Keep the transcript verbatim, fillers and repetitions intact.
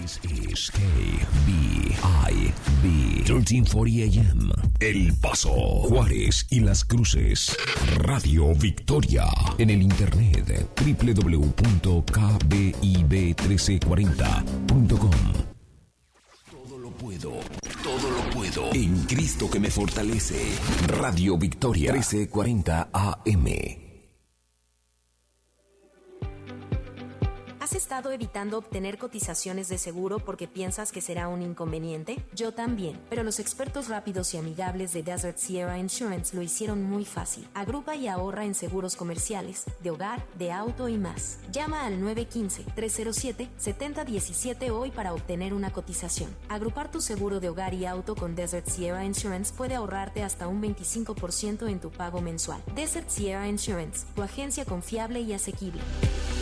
This is K B I B trece cuarenta A M. El Paso, Juárez y Las Cruces. Radio Victoria. En el internet doble u doble u doble u punto k b i b uno tres cuatro cero punto com. Todo lo puedo, todo lo puedo en Cristo que me fortalece. Radio Victoria trece cuarenta A M. ¿Has estado evitando obtener cotizaciones de seguro porque piensas que será un inconveniente? Yo tambitambién, pero los expertos rápidos y amigables de Desert Sierra Insurance lo hicieron muy fácil. Agrupa y ahorra en seguros comerciales, de hogar, de auto y más. Llama al nueve uno cinco, tres cero siete, siete cero uno siete hoy para obtener una cotización. Agrupar tu seguro de hogar y auto con Desert Sierra Insurance puede ahorrarte hasta un veinticinco por ciento en tu pago mensual. Desert Sierra Insurance, tu agencia confiable y asequible.